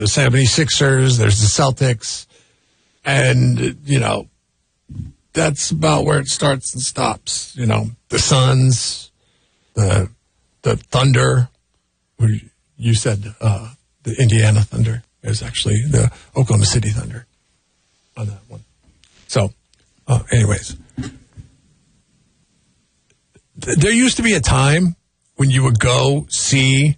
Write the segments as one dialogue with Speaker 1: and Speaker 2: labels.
Speaker 1: the 76ers, there's the Celtics, and, that's about where it starts and stops. The Suns, the Thunder, you said the Indiana Thunder. It was actually the Oklahoma City Thunder on that one. So, anyways, there used to be a time when you would go see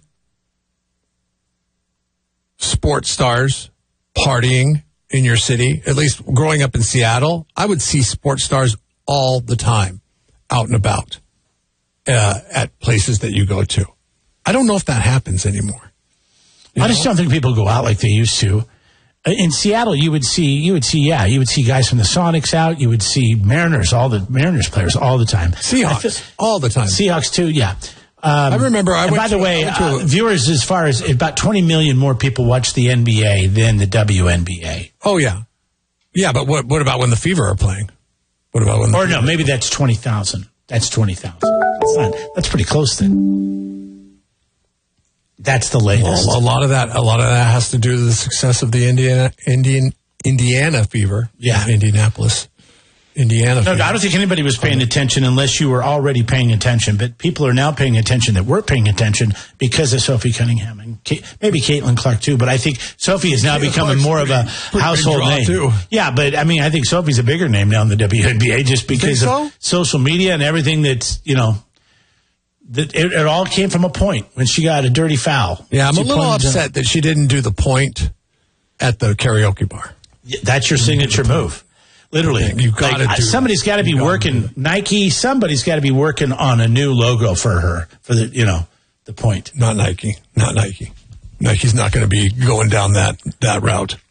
Speaker 1: sports stars partying in your city. At least growing up in Seattle, I would see sports stars all the time out and about at places that you go to. I don't know if that happens anymore.
Speaker 2: I just don't think people go out like they used to. In Seattle, you would see guys from the Sonics out. You would see Mariners players all the time.
Speaker 1: Seahawks all the time.
Speaker 2: Seahawks too, yeah.
Speaker 1: I remember.
Speaker 2: Viewers, as far as about 20 million more people watch the NBA than the WNBA.
Speaker 1: Oh yeah, yeah. But what about when the Fever are playing? What about when?
Speaker 2: Or no, maybe that's 20,000. That's 20,000. That's pretty close then. That's the latest.
Speaker 1: Well, a lot of that has to do with the success of the Indiana Fever.
Speaker 2: Yeah,
Speaker 1: Indianapolis. Indiana.
Speaker 2: No, I don't think anybody was paying attention unless you were already paying attention. But people are now paying attention that weren't paying attention because of Sophie Cunningham and maybe Caitlin Clark too. But I think Sophie is now becoming more of a household name. Too. Yeah, but I mean, I think Sophie's a bigger name now in the WNBA just because of social media and everything that's, that it all came from a point when she got a dirty foul.
Speaker 1: Yeah, I'm a little upset that she didn't do the point at the karaoke bar.
Speaker 2: That's your signature move. Literally,
Speaker 1: you've got to do.
Speaker 2: Somebody's got to be working. Nike. Somebody's got to be working on a new logo for her. For the point.
Speaker 1: Not Nike. Nike's not going to be going down that route.